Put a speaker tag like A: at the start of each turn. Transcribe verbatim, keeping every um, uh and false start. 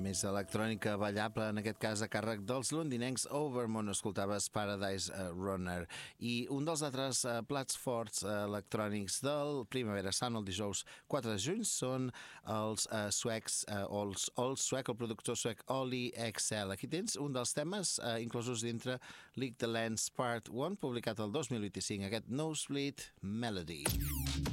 A: més electrònica ballable, en aquest cas a càrrec dels londinencs Overmont. Escoltaves Paradise Runner. I un dels altres plats forts electrònics del Primavera Sound el dijous quatre de juny són els suecs, o el suec, el productor suec Oli X L. Aquí tens un dels temes inclosos dintre Lick the Lens Part un, publicat el dos mil vint-i-cinc, aquest Nosebleed Melody.